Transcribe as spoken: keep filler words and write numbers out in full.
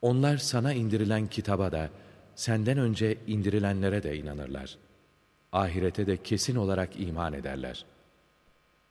Onlar sana indirilen kitaba da, senden önce indirilenlere de inanırlar. Ahirete de kesin olarak iman ederler.